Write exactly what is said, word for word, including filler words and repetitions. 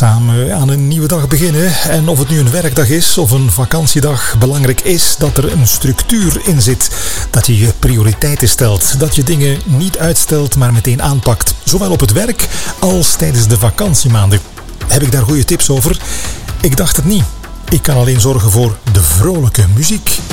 Samen aan een nieuwe dag beginnen. En of het nu een werkdag is of een vakantiedag, belangrijk is dat er een structuur in zit. Dat je je prioriteiten stelt. Dat je dingen niet uitstelt, maar meteen aanpakt. Zowel op het werk als tijdens de vakantiemaanden. Heb ik daar goede tips over? Ik dacht het niet. Ik kan alleen zorgen voor de vrolijke muziek